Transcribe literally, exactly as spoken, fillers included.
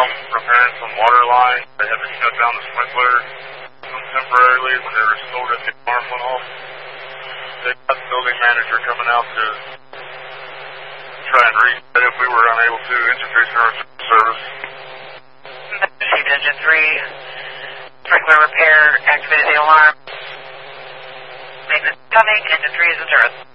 um, repairing some water lines. They had to shut down the sprinkler temporarily when they were told that the alarm went off. They got the building manager coming out to try and reset if we were unable to introduce our service. Received engine three, sprinkler repair, activated the alarm. Maintenance coming, engine three is in service.